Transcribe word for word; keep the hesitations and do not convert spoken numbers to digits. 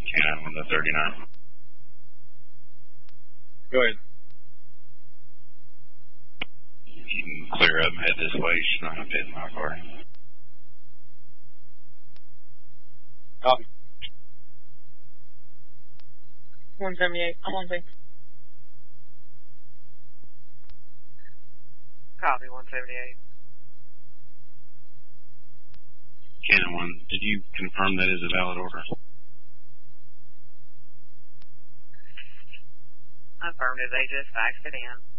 Cannon one to thirty-nine. Go ahead. You can clear up and head this way. She's not going to pit my car. Copy. one seventy-eight. I'm on thing. Copy, one seventy-eight. Cannon one, did you confirm that is a valid order? Affirmative, they just faxed it in.